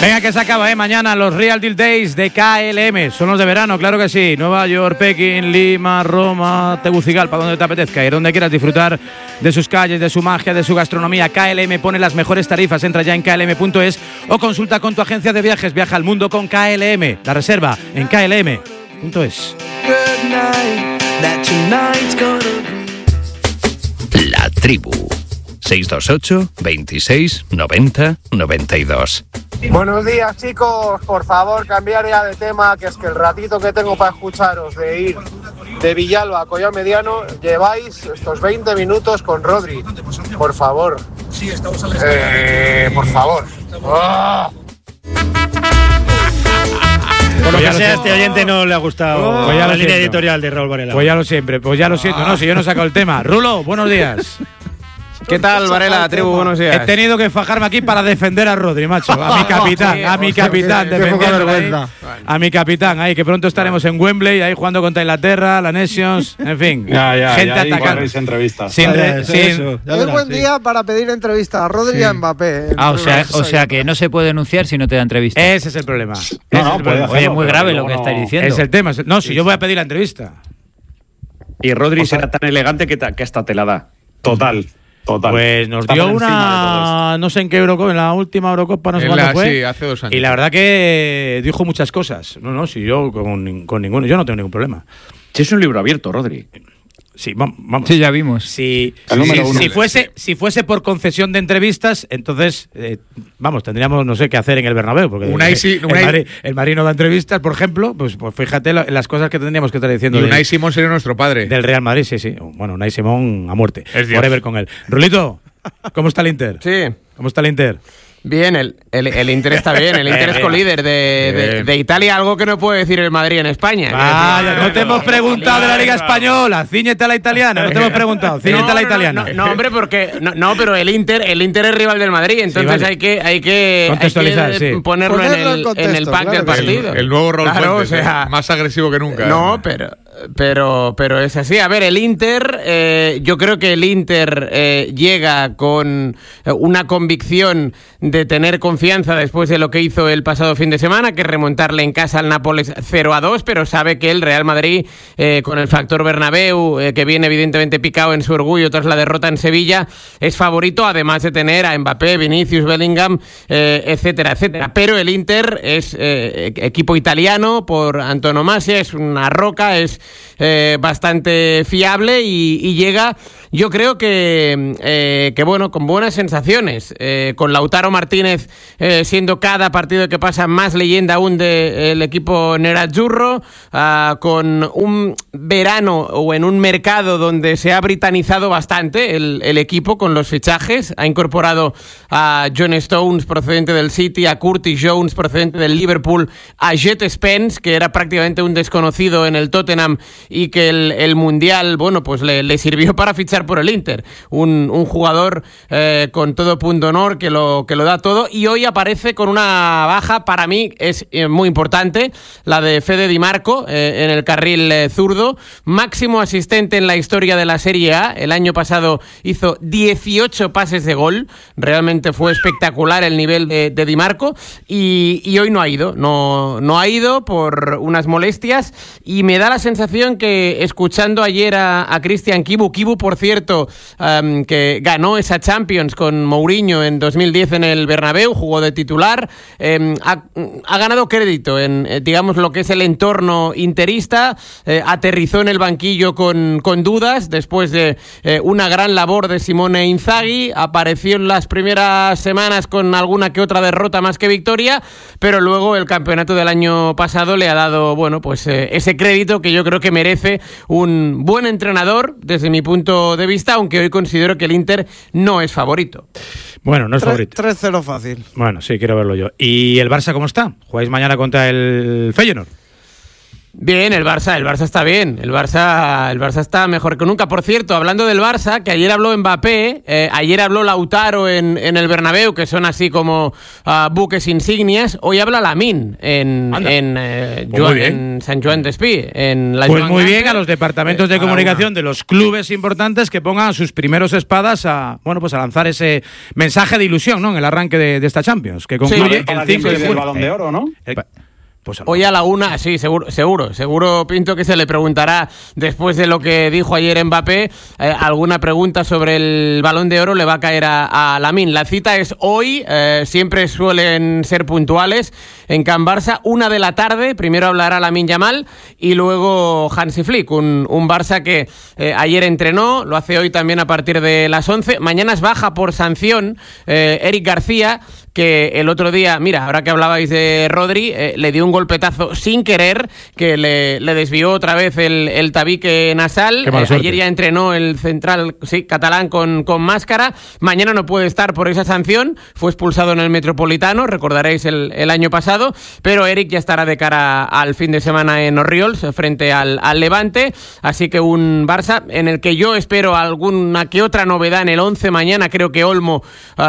Venga, que se acaba, mañana los Real Deal Days de KLM. Son los de verano, claro que sí. Nueva York, Pekín, Lima, Roma, Tegucigalpa, donde te apetezca, y donde quieras disfrutar de sus calles, de su magia, de su gastronomía. KLM pone las mejores tarifas. Entra ya en klm.es o consulta con tu agencia de viajes. Viaja al mundo con KLM. La reserva en klm.es. La Tribu. 628 26 90 92. Buenos días, chicos. Por favor, cambiar ya de tema, que es que el ratito que tengo para escucharos de ir de Villalba a Collado Mediano, lleváis estos 20 minutos con Rodri. Por favor. Por favor. ¡Oh! Por lo que sea, a este oyente no le ha gustado la línea editorial de Raúl Varela. Pues ya lo siento. No, si yo no he sacado el tema. Rulo, buenos días. ¿Qué tal, Varela? Tribu, buenos días. He tenido que fajarme aquí para defender a Rodri, macho. A mi capitán, defendiéndolo. A mi capitán, ahí, que pronto estaremos en Wembley, ahí jugando contra Inglaterra, la Nations, en fin. Gente atacando. Entrevistas. Es buen día para pedir entrevista a Rodri y a Mbappé. O sea que no se puede denunciar si no te da entrevista. Ese es el problema. Oye, muy grave lo que estáis diciendo. Es el tema. No, si yo voy a pedir la entrevista. Y Rodri será tan elegante que hasta te la da. Total. Pues nos dio una, no sé en qué Eurocopa, en la última Eurocopa, no sé cuándo fue. Sí, hace 2 años. Y la verdad que dijo muchas cosas. No, si yo con ninguno, yo no tengo ningún problema. Si es un libro abierto, Rodri. Sí, vamos. Sí, ya vimos. Si fuese por concesión de entrevistas, entonces, tendríamos no sé qué hacer en el Bernabéu. Porque el Madrid no da entrevistas, por ejemplo, pues fíjate las cosas que tendríamos que estar diciendo. Y Unai Simón sería nuestro padre. Del Real Madrid, sí. Bueno, Unai Simón a muerte. Forever con él. Rulito, ¿cómo está el Inter? Sí. ¿Cómo está el Inter? Bien, el Inter está bien. El Inter es colíder de Italia, algo que no puede decir el Madrid en España. No te hemos preguntado de la Liga Española. Cíñete a la italiana. No te hemos preguntado. Cíñete a la italiana. No, hombre, porque pero el Inter es rival del Madrid, entonces hay que contextualizar, ponerlo en el pack del partido. El nuevo Raúl Fuentes, más agresivo que nunca. No, pero es así. A ver, el Inter, yo creo que el Inter llega con una convicción de tener confianza después de lo que hizo el pasado fin de semana, que es remontarle en casa al Nápoles 0-2, pero sabe que el Real Madrid, con el factor Bernabéu, que viene evidentemente picado en su orgullo tras la derrota en Sevilla, es favorito, además de tener a Mbappé, Vinicius, Bellingham, etcétera. Pero el Inter es equipo italiano por antonomasia, es una roca, es bastante fiable y llega, yo creo que bueno, con buenas sensaciones, con Lautaro Martínez siendo cada partido que pasa más leyenda aún del equipo nerazzurro, con un verano o en un mercado donde se ha britanizado bastante el equipo con los fichajes, ha incorporado a John Stones procedente del City, a Curtis Jones procedente del Liverpool, a Jet Spence, que era prácticamente un desconocido en el Tottenham y que el Mundial, bueno, pues le sirvió para fichar por el Inter, un jugador con todo punto honor que lo da todo, y hoy aparece con una baja, para mí es muy importante, la de Fede Di Marco en el carril zurdo, máximo asistente en la historia de la Serie A, el año pasado hizo 18 pases de gol, realmente fue espectacular el nivel de Di Marco, y hoy no ha ido por unas molestias, y me da la sensación que escuchando ayer a Cristian Kibu, por cierto, que ganó esa Champions con Mourinho en 2010 en el Bernabéu, jugó de titular, ha ganado crédito en, digamos, lo que es el entorno interista, aterrizó en el banquillo con dudas, después de una gran labor de Simone Inzaghi, apareció en las primeras semanas con alguna que otra derrota más que victoria, pero luego el campeonato del año pasado le ha dado, bueno, pues ese crédito que yo creo que merece un buen entrenador desde mi punto de vista, aunque hoy considero que el Inter no es favorito. Bueno, no es favorito. 3-0 fácil. Bueno, sí, quiero verlo yo. ¿Y el Barça cómo está? ¿Jugáis mañana contra el Feyenoord? Bien, el Barça está bien. El Barça está mejor que nunca. Por cierto, hablando del Barça, que ayer habló Mbappé, ayer habló Lautaro en el Bernabéu, que son así como buques insignias. Hoy habla Lamine en Sant Joan d'Espí, en la Pues muy bien a los departamentos de comunicación de los clubes importantes que pongan sus primeros espadas a lanzar ese mensaje de ilusión, ¿no? En el arranque de esta Champions, que concluye el 5 de julio. Balón de Oro, ¿no? Pues hoy a la 1, sí, seguro, Pinto, que se le preguntará, después de lo que dijo ayer Mbappé, alguna pregunta sobre el Balón de Oro le va a caer a Lamine. La cita es hoy, siempre suelen ser puntuales, en Can Barça, 1 de la tarde, primero hablará Lamine Yamal y luego Hansi Flick, un Barça que ayer entrenó, lo hace hoy también a partir de las 11, mañana es baja por sanción Eric García, que el otro día, mira, ahora que hablabais de Rodri, le dio un golpetazo sin querer, que le desvió otra vez el tabique nasal. Ayer ya entrenó el central catalán con máscara. Mañana no puede estar por esa sanción. Fue expulsado en el Metropolitano, recordaréis el año pasado. Pero Eric ya estará de cara al fin de semana en Orriols, frente al Levante. Así que un Barça en el que yo espero alguna que otra novedad en el 11 mañana. Creo que Olmo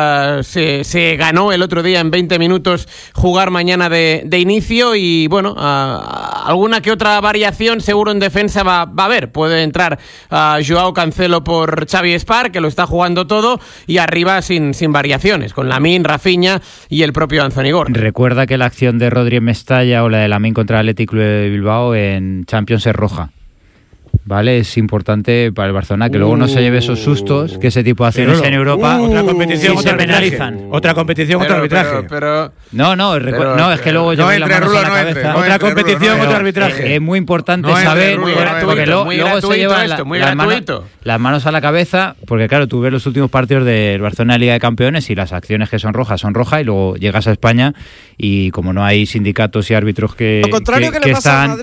se ganó el otro día en 20 minutos jugar mañana de inicio y bueno, alguna que otra variación seguro en defensa va a haber. Puede entrar Joao Cancelo por Xavi Espar, que lo está jugando todo, y arriba sin variaciones, con Lamine, Rafinha y el propio Anthony Gordon. Recuerda que la acción de Rodri en Mestalla o la de Lamine contra el Athletic Club de Bilbao en Champions es roja. Vale, es importante para el Barcelona que luego no se lleve esos sustos, que ese tipo de acciones en Europa otra competición, otra penalizan. Otra competición, otro arbitraje. No, es que luego llevan las manos a la cabeza. Otra competición, otro arbitraje. Es muy importante saber, porque luego se llevan las manos a la cabeza, porque claro, tú ves los últimos partidos del Barcelona Liga de Campeones y las acciones que son rojas, y luego llegas a España y como no hay sindicatos y árbitros que están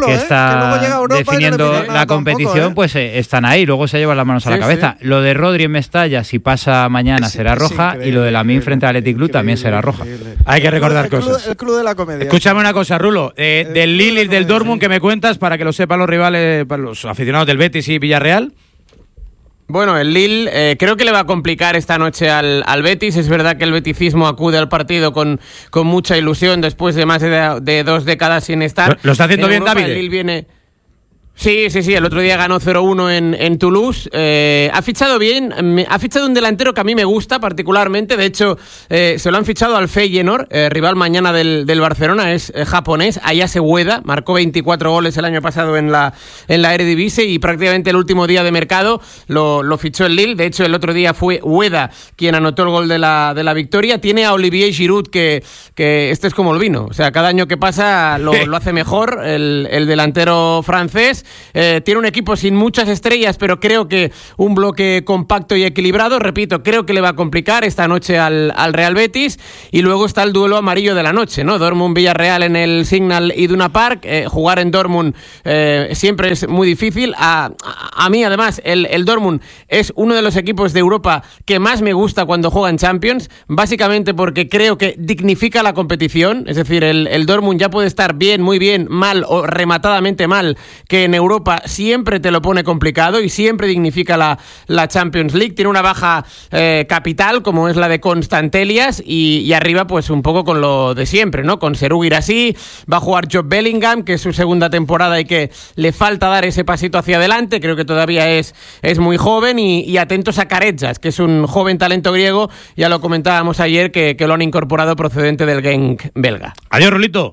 definiendo la competición, pues están ahí, luego se llevan las manos a la cabeza. Sí. Lo de Rodri en Mestalla, si pasa mañana, será roja, y lo de Lamine frente al Athletic Club también será roja. Hay que recordar cosas. El club de la comedia. Escúchame una cosa, Rulo, del Lille y del Dortmund, que me cuentas para que lo sepan los rivales, para los aficionados del Betis y Villarreal. Bueno, el Lille creo que le va a complicar esta noche al Betis. Es verdad que el beticismo acude al partido con mucha ilusión después de más de 2 décadas sin estar. ¿Lo está haciendo bien, David? El Lille viene... Sí, el otro día ganó 0-1 en Toulouse. Ha fichado bien, ha fichado un delantero que a mí me gusta particularmente. De hecho, se lo han fichado al Feyenoord, rival mañana del Barcelona, es japonés. Ayase Ueda, marcó 24 goles el año pasado en la Eredivisie y prácticamente el último día de mercado lo fichó el Lille. De hecho, el otro día fue Ueda quien anotó el gol de la victoria. Tiene a Olivier Giroud, que este es como el vino. O sea, cada año que pasa lo hace mejor el delantero francés. Tiene un equipo sin muchas estrellas, pero creo que un bloque compacto y equilibrado. Repito, creo que le va a complicar esta noche al Real Betis. Y luego está el duelo amarillo de la noche, ¿no? Dortmund-Villarreal en el Signal Iduna Park. Jugar en Dortmund siempre es muy difícil. A mí, además, el Dortmund es uno de los equipos de Europa que más me gusta cuando juega en Champions, básicamente porque creo que dignifica la competición. Es decir, el Dortmund ya puede estar bien, muy bien, mal o rematadamente mal, que en Europa siempre te lo pone complicado y siempre dignifica la Champions League. Tiene una baja capital como es la de Constantelias y arriba pues un poco con lo de siempre, ¿no? Con Serhou Guirassy, va a jugar Job Bellingham, que es su segunda temporada y que le falta dar ese pasito hacia adelante. Creo que todavía es muy joven y atentos a Karetjas, que es un joven talento griego, ya lo comentábamos ayer, que lo han incorporado procedente del Genk belga. Adiós, Rolito.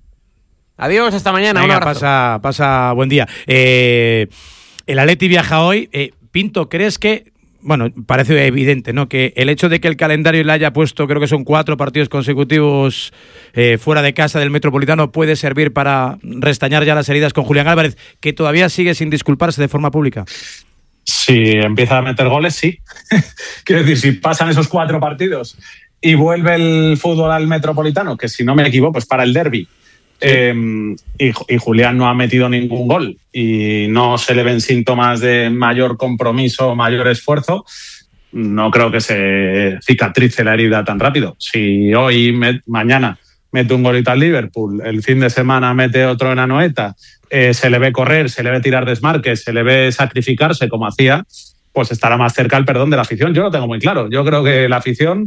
Adiós, hasta mañana. Venga, un abrazo. pasa buen día. El Atleti viaja hoy. Pinto, ¿crees que, bueno, parece evidente, ¿no?, que el hecho de que el calendario le haya puesto, creo que son 4 partidos consecutivos fuera de casa del Metropolitano, puede servir para restañar ya las heridas con Julián Álvarez, que todavía sigue sin disculparse de forma pública? Si empieza a meter goles, sí. Quiero decir, si pasan esos 4 partidos y vuelve el fútbol al Metropolitano, que si no me equivoco es para el derbi, y Julián no ha metido ningún gol y no se le ven síntomas de mayor compromiso, mayor esfuerzo, no creo que se cicatrice la herida tan rápido. Si hoy, mañana mete un golito al Liverpool, el fin de semana mete otro en Anoeta, se le ve correr, se le ve tirar desmarques, se le ve sacrificarse como hacía, pues estará más cerca el perdón de la afición. Yo lo tengo muy claro. Yo creo que la afición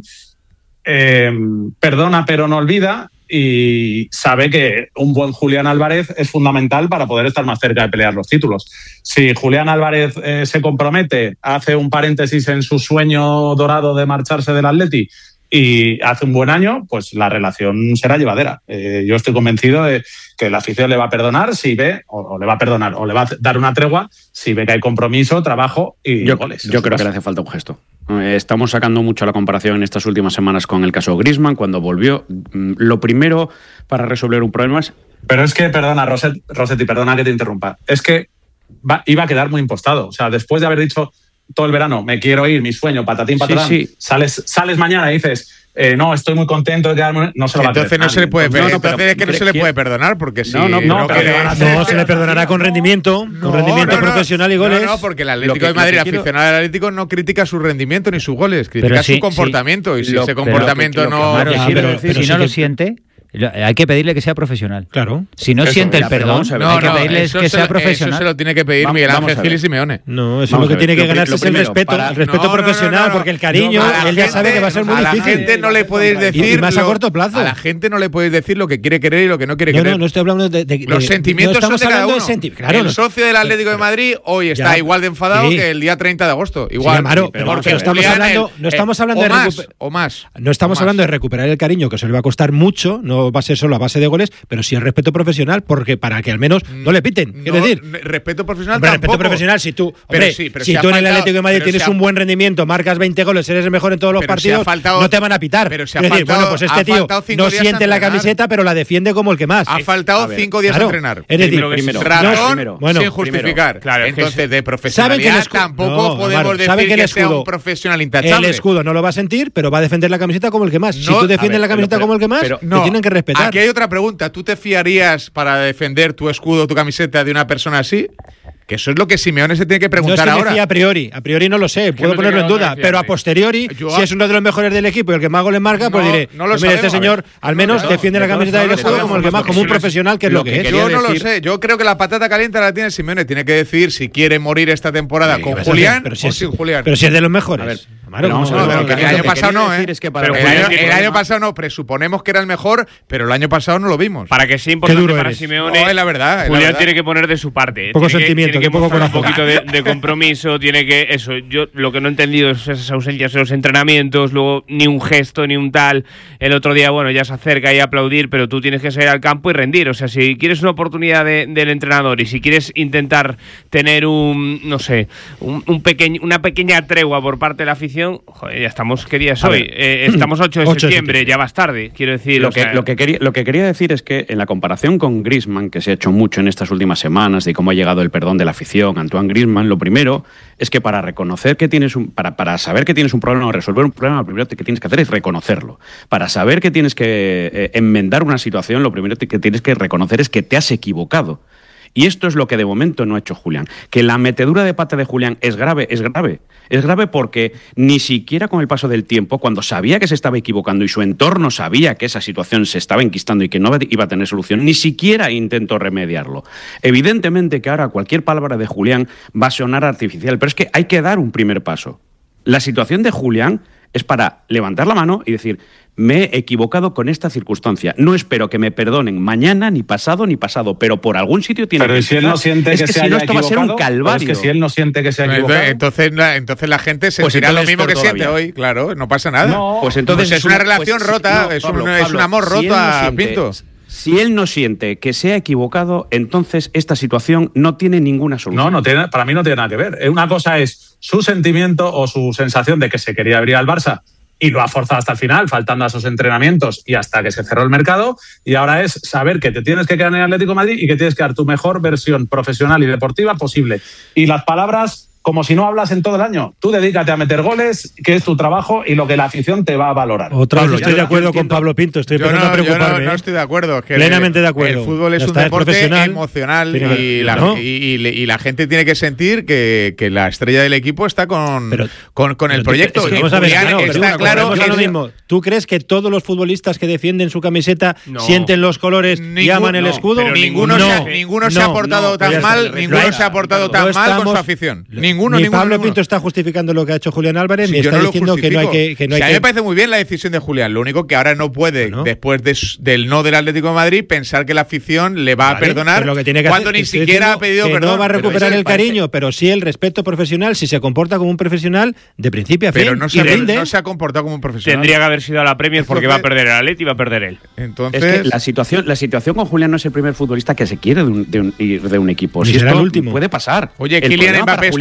perdona pero no olvida, y sabe que un buen Julián Álvarez es fundamental para poder estar más cerca de pelear los títulos. Si Julián Álvarez se compromete, hace un paréntesis en su sueño dorado de marcharse del Atleti y hace un buen año, pues la relación será llevadera. Yo estoy convencido de que la afición le va a perdonar si ve, o le va a perdonar, o le va a dar una tregua si ve que hay compromiso, trabajo y goles. Yo creo que le hace falta un gesto. Estamos sacando mucho la comparación en estas últimas semanas con el caso Griezmann, cuando volvió. Lo primero para resolver un problema es... Pero es que, perdona, Rossetti, perdona que te interrumpa, es que iba a quedar muy impostado. O sea, después de haber dicho todo el verano, me quiero ir, mi sueño, patatín, patatán, sí. Sales mañana y dices... no, estoy muy contento de quedarme. No se lo va a creer. Entonces no se le puede perdonar. Entonces es que no se le puede perdonar, porque si no se le perdonará con rendimiento, profesional y goles. No, porque el Atlético de Madrid, el aficionado del Atlético, no critica su rendimiento ni sus goles, critica su comportamiento. Y si ese comportamiento no. Pero si no lo siente. Hay que pedirle que sea profesional. Claro. Si no siente el perdón, hay que pedirle que sea profesional. Eso se lo tiene que pedir Miguel Ángel Gil y Simeone. No, eso lo que tiene que ganarse es el respeto. El respeto profesional, porque el cariño, él ya sabe que va a ser muy difícil. A la gente no le podéis decir. Y más a corto plazo. A la gente no le podéis decir lo que quiere querer y lo que no quiere querer. No estoy hablando de los sentimientos son de cada uno. El socio del Atlético de Madrid hoy está igual de enfadado que el día 30 de agosto. Igual. Porque no estamos hablando de recuperar el cariño, que se le va a costar mucho, no va a ser solo a base de goles, pero sí el respeto profesional, porque para que al menos no le piten. Quiero decir, respeto profesional tampoco. Respeto profesional, si tú en el Atlético de Madrid tienes un buen rendimiento, marcas 20 goles, eres el mejor en todos los partidos, no te van a pitar. Pero es decir, bueno, pues este tío no siente la camiseta, pero la defiende como el que más. Ha faltado 5 días a entrenar. Es decir, razón sin justificar. Entonces, de profesionalidad tampoco podemos decir que sea un profesional intachable. El escudo no lo va a sentir, pero va a defender la camiseta como el que más. Si tú defiendes la camiseta como el que más, te tienen que respetar. Aquí hay otra pregunta. ¿Tú te fiarías para defender tu escudo, tu camiseta de una persona así? Que eso es lo que Simeone se tiene que preguntar ahora. No es que me fíe a priori no lo sé, puedo ponerlo en duda, pero a posteriori, si es uno de los mejores del equipo y el que más goles marca, pues diré, mira, este señor al menos defiende la camiseta del escudo como el que más, como un profesional, que es lo que es. Yo no lo sé, yo creo que la patata caliente la tiene Simeone, tiene que decidir si quiere morir esta temporada con Julián o sin Julián. Pero si es de los mejores. El año pasado no, el año pasado no, presuponemos que era el mejor, pero el año pasado no lo vimos. Para que sea importante para Simeone, la verdad, Julián tiene que poner de su parte. Poco sentimiento, tiene que mostrar un poquito de compromiso, tiene que yo lo que no he entendido es esas ausencias en los entrenamientos, luego ni un gesto ni un tal. El otro día, bueno, ya se acerca y aplaudir, pero tú tienes que salir al campo y rendir. O sea, si quieres una oportunidad del entrenador y si quieres intentar tener una pequeña tregua por parte de la afición, joder, ya estamos, ¿qué día es hoy? Estamos 8 de septiembre, ya vas tarde, quiero decir. Lo que quería decir es que en la comparación con Griezmann, que se ha hecho mucho en estas últimas semanas de cómo ha llegado el perdón de la afición, Antoine Griezmann, lo primero es que para reconocer que tienes para saber que tienes un problema o resolver un problema, lo primero que tienes que hacer es reconocerlo. Para saber que tienes que enmendar una situación, lo primero que tienes que reconocer es que te has equivocado. Y esto es lo que de momento no ha hecho Julián. Que la metedura de pata de Julián es grave. Es grave porque ni siquiera con el paso del tiempo, cuando sabía que se estaba equivocando y su entorno sabía que esa situación se estaba enquistando y que no iba a tener solución, ni siquiera intentó remediarlo. Evidentemente que ahora cualquier palabra de Julián va a sonar artificial, pero es que hay que dar un primer paso. La situación de Julián es para levantar la mano y decir: me he equivocado con esta circunstancia. No espero que me perdonen mañana, ni pasado, pero por algún sitio tiene que empezar. Pero si él no siente que se haya equivocado, esto va a ser un calvario. Es que si él no siente que se ha equivocado, entonces la gente sentirá lo mismo que siente hoy. Claro, no pasa nada. No, pues entonces es una relación rota, es un amor roto a Pinto. Si él no siente que se ha equivocado, entonces esta situación no tiene ninguna solución. Para mí no tiene nada que ver. Una cosa es su sentimiento o su sensación de que se quería abrir al Barça y lo ha forzado hasta el final, faltando a esos entrenamientos y hasta que se cerró el mercado. Y ahora es saber que te tienes que quedar en el Atlético de Madrid y que tienes que dar tu mejor versión profesional y deportiva posible. Y las palabras como si no hablas en todo el año. Tú dedícate a meter goles, que es tu trabajo y lo que la afición te va a valorar. Otra vez estoy de acuerdo con Pablo Pinto, estoy empezando a preocuparme. Yo no estoy de acuerdo. Plenamente de acuerdo. El fútbol es un deporte emocional y la gente tiene que sentir que la estrella del equipo está con el proyecto. Vamos a ver, está claro que lo mismo. ¿Tú crees que todos los futbolistas que defienden su camiseta sienten los colores y aman el escudo? Ninguno se ha portado tan mal, se ha portado tan mal con su afición. Ninguno. Pablo Pinto está justificando lo que ha hecho Julián Álvarez, ni está diciendo que no hay que. A mí me parece muy bien la decisión de Julián. Lo único que ahora no puede, después del no del Atlético de Madrid, pensar que la afición le va a perdonar cuando ni siquiera ha pedido perdón. No va a recuperar el cariño, pero sí el respeto profesional si se comporta como un profesional de principio a fin. Pero no se ha comportado como un profesional. Tendría que haber sido a la Premier porque va a perder el Atleti y va a perder él. Entonces, es que la situación con Julián no es el primer futbolista que se quiere de un equipo. Si será el último. Puede pasar. Oye, Kylian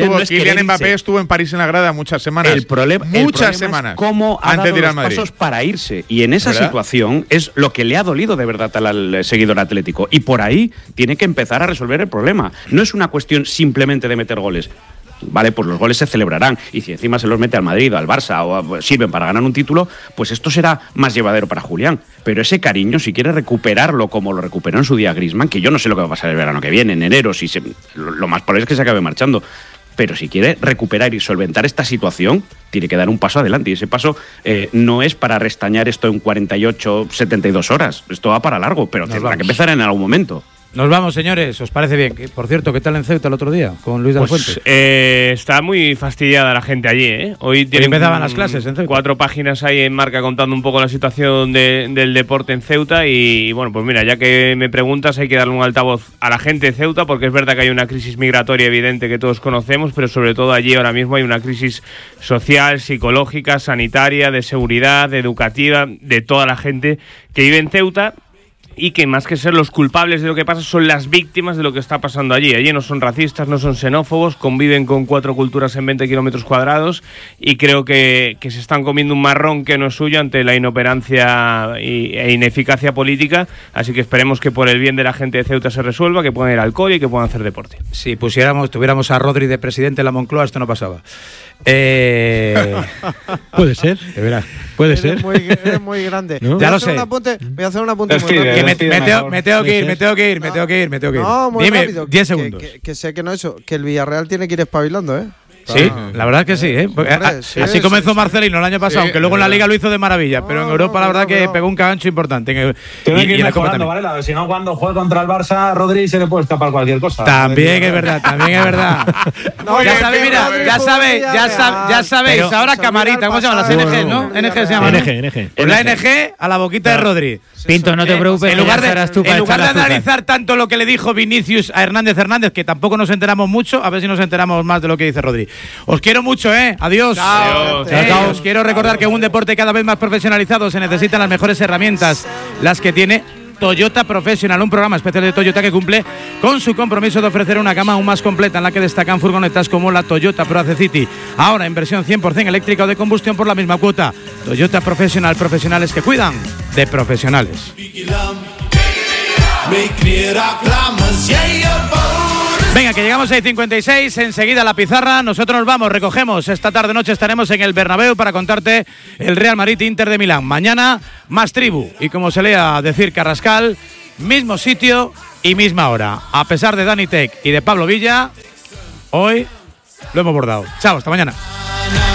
Mbappé estuvo en París en la grada muchas semanas. Muchas semanas. Es cómo ha dado los pasos para irse. Y en esa situación es lo que le ha dolido de verdad al seguidor atlético. Y por ahí tiene que empezar a resolver el problema. No es una cuestión simplemente de meter goles. Vale, pues los goles se celebrarán y si encima se los mete al Madrid o al Barça o sirven para ganar un título, pues esto será más llevadero para Julián. Pero ese cariño, si quiere recuperarlo como lo recuperó en su día Griezmann, que yo no sé lo que va a pasar el verano que viene, en enero, lo más probable es que se acabe marchando. Pero si quiere recuperar y solventar esta situación, tiene que dar un paso adelante. Y ese paso no es para restañar esto en 48, 72 horas. Esto va para largo, pero tendrá que empezar en algún momento. Nos vamos, señores. ¿Os parece bien? Por cierto, ¿qué tal en Ceuta el otro día con Luis de la Fuente? Está muy fastidiada la gente allí, ¿eh? Hoy empezaban las clases en Ceuta. 4 páginas ahí en Marca contando un poco la situación del deporte en Ceuta y bueno, pues mira, ya que me preguntas hay que darle un altavoz a la gente de Ceuta porque es verdad que hay una crisis migratoria evidente que todos conocemos, pero sobre todo allí ahora mismo hay una crisis social, psicológica, sanitaria, de seguridad, educativa, de toda la gente que vive en Ceuta. Y que más que ser los culpables de lo que pasa son las víctimas de lo que está pasando allí. Allí no son racistas, no son xenófobos, conviven con 4 culturas en 20 kilómetros cuadrados y creo que se están comiendo un marrón que no es suyo ante la inoperancia e ineficacia política. Así que esperemos que por el bien de la gente de Ceuta se resuelva, que puedan ir al alcohol y que puedan hacer deporte. Si tuviéramos a Rodri de presidente en la Moncloa, esto no pasaba. Puede ser, de verdad. Puede ser. Eres muy grande. ¿No? Ya lo sé. Voy a hacer un apunte muy rápido. Me tengo que ir. No, muy Dime, rápido. 10 segundos. Que sé que no eso, que el Villarreal tiene que ir espabilando, ¿eh? Sí, la verdad es que sí, ¿eh? Así comenzó Marcelino el año pasado, aunque luego en la Liga lo hizo de maravilla, pero en Europa la verdad que pegó un cagancho importante. Tiene que ir mejorando, ¿vale? Si no, cuando juegue contra el Barça, Rodri se le puede escapar cualquier cosa. También es verdad. Ya sabéis, ahora camarita, ¿cómo se llaman las NG, no? NG se llama, ¿no? NG. Pues la NG a la boquita de Rodri. Pinto, no te preocupes. En lugar de analizar tanto lo que le dijo Vinicius a Hernández, que tampoco nos enteramos mucho, a ver si nos enteramos más de lo que dice Rodri. Os quiero mucho, Adiós. Chao. Os quiero recordar que en un deporte cada vez más profesionalizado se necesitan las mejores herramientas, las que tiene Toyota Professional, un programa especial de Toyota que cumple con su compromiso de ofrecer una gama aún más completa en la que destacan furgonetas como la Toyota Pro AC City, ahora en versión 100% eléctrica o de combustión por la misma cuota. Toyota Professional, profesionales que cuidan de profesionales. Venga, que llegamos a 6:56, enseguida la pizarra, nosotros nos vamos, recogemos, esta tarde-noche estaremos en el Bernabéu para contarte el Real Madrid-Inter de Milán. Mañana, más tribu, y como se lea decir Carrascal, mismo sitio y misma hora. A pesar de Dani Tech y de Pablo Villa, hoy lo hemos bordado. Chao, hasta mañana.